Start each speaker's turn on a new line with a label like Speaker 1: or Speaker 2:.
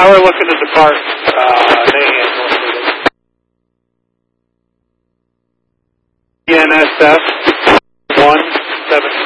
Speaker 1: we're looking to depart. They handle it. NSF 173.